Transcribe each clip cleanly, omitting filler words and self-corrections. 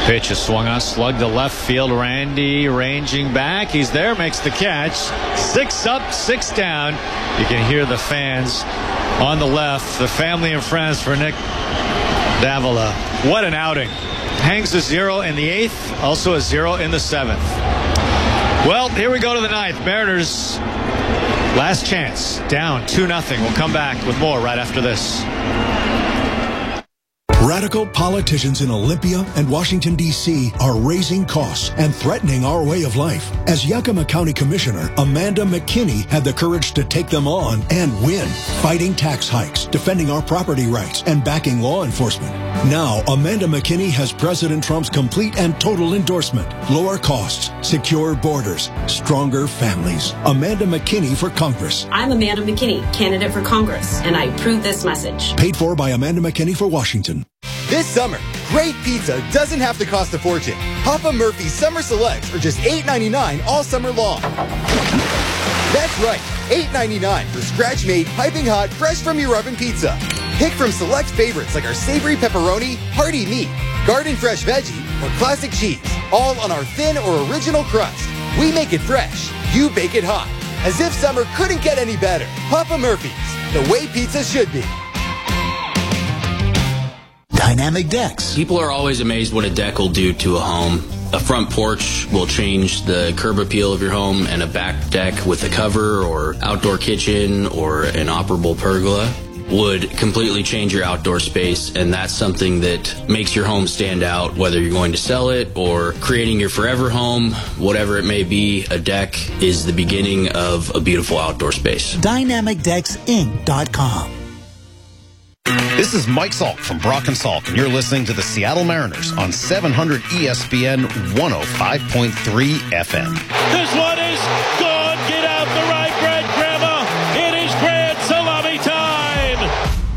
pitch is swung on, slug to left field. Randy ranging back. He's there, makes the catch. 6 up, 6 down. You can hear the fans on the left, the family and friends for Nick Davila. What an outing. Hangs a 0 in the 8th, also a 0 in the 7th. Well, here we go to the 9th. Mariners, last chance, down 2-0. We'll come back with more right after this. Radical politicians in Olympia and Washington, D.C. are raising costs and threatening our way of life. As Yakima County Commissioner, Amanda McKinney had the courage to take them on and win, fighting tax hikes, defending our property rights, and backing law enforcement. Now, Amanda McKinney has President Trump's complete and total endorsement. Lower costs, secure borders, stronger families. Amanda McKinney for Congress. I'm Amanda McKinney, candidate for Congress, and I approve this message. Paid for by Amanda McKinney for Washington. This summer, great pizza doesn't have to cost a fortune. Papa Murphy's Summer Selects are just $8.99 all summer long. That's right, $8.99 for scratch-made, piping hot, fresh from your oven pizza. Pick from select favorites like our savory pepperoni, hearty meat, garden fresh veggie, or classic cheese, all on our thin or original crust. We make it fresh, you bake it hot. As if summer couldn't get any better. Papa Murphy's, the way pizza should be. Dynamic decks. People are always amazed what a deck will do to a home. A front porch will change the curb appeal of your home, and a back deck with a cover or outdoor kitchen or an operable pergola would completely change your outdoor space, and that's something that makes your home stand out, whether you're going to sell it or creating your forever home, whatever it may be. A deck is the beginning of a beautiful outdoor space. DynamicDecksInc.com. This is Mike Salk from Brock and Salk, and you're listening to the Seattle Mariners on 700 ESPN 105.3 FM. This one is gone. Get out the right, Brad Grandma. It is grand salami time.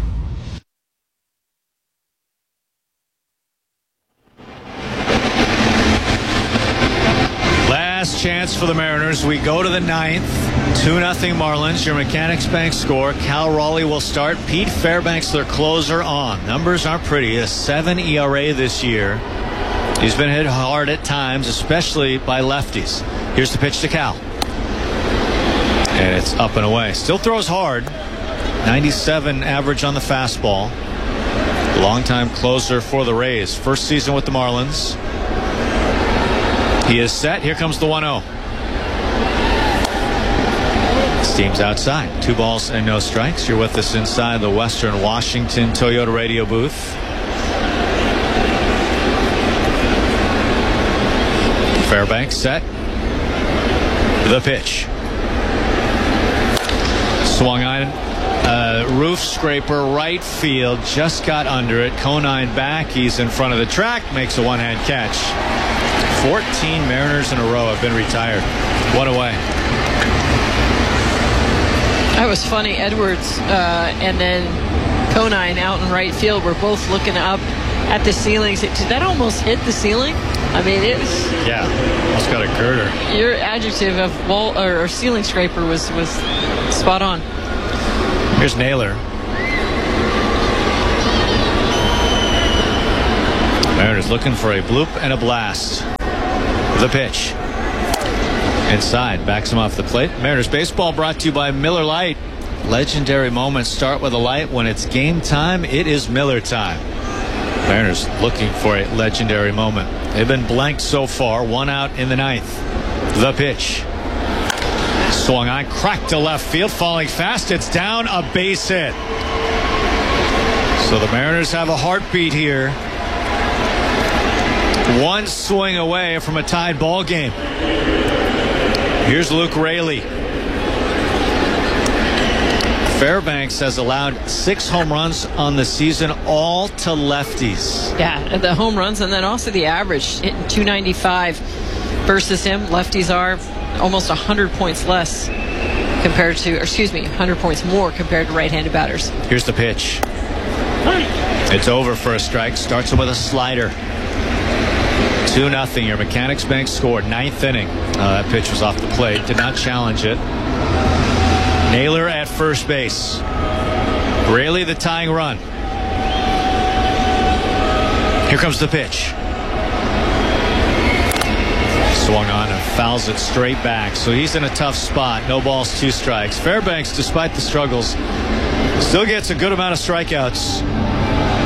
Last chance for the Mariners. We go to the 9th. 2-0 Marlins. Your Mechanics Bank score. Cal Raleigh will start. Pete Fairbanks, their closer, on. Numbers aren't pretty. A 7 ERA this year. He's been hit hard at times, especially by lefties. Here's the pitch to Cal. And it's up and away. Still throws hard. 97 average on the fastball. Longtime closer for the Rays. First season with the Marlins. He is set. Here comes the 1-0. Steams outside. 2 balls and no strikes. You're with us inside the Western Washington Toyota radio booth. Fairbanks set. The pitch. Swung on. Roof scraper right field. Just got under it. Conine back. He's in front of the track. Makes a one-hand catch. 14 Mariners in a row have been retired. One away. That was funny. Edwards and then Conine out in right field were both looking up at the ceilings. Did that almost hit the ceiling? I mean, it was... Yeah, almost got a girder. Your adjective of wall or ceiling scraper was spot on. Here's Naylor. Mariners looking for a bloop and a blast. The pitch. Inside, backs him off the plate. Mariners baseball brought to you by Miller Lite. Legendary moments start with a light. When it's game time, it is Miller time. Mariners looking for a legendary moment. They've been blanked so far. 1 out in the 9th. The pitch. Swung on, cracked to left field, falling fast. It's down, a base hit. So the Mariners have a heartbeat here. One swing away from a tied ball game. Here's Luke Raley. Fairbanks has allowed 6 home runs on the season, all to lefties. Yeah, the home runs and then also the average, hitting .295 versus him. Lefties are almost 100 points less compared to, 100 points more compared to right-handed batters. Here's the pitch. It's over for a strike. Starts it with a slider. 2-0. Your Mechanics Bank scored. 9th inning. That pitch was off the plate. Did not challenge it. Naylor at first base. Raley the tying run. Here comes the pitch. Swung on and fouls it straight back. So he's in a tough spot. No balls, 2 strikes. Fairbanks, despite the struggles, still gets a good amount of strikeouts.